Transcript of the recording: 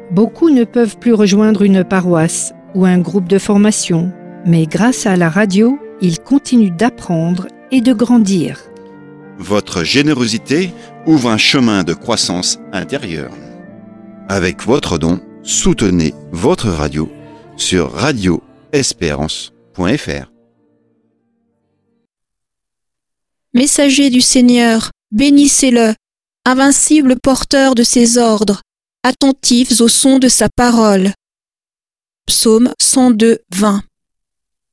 Beaucoup ne peuvent plus rejoindre une paroisse ou un groupe de formation, mais grâce à la radio, ils continuent d'apprendre et de grandir. Votre générosité ouvre un chemin de croissance intérieure. Avec votre don, soutenez votre radio sur radioespérance.fr. Messager du Seigneur, bénissez-le, invincible porteur de ses ordres, attentifs au son de sa parole. Psaume 102, 20.